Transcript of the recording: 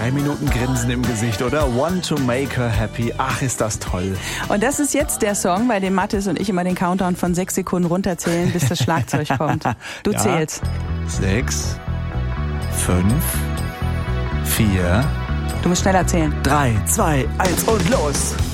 3 Minuten Grinsen im Gesicht, oder? Want to make her happy. Ach, ist das toll. Und das ist jetzt der Song, bei dem Mathis und ich immer den Countdown von 6 Sekunden runterzählen, bis das Schlagzeug kommt. Du zählst. 6, 5, 4. Du musst schneller zählen. 3, 2, 1 und los.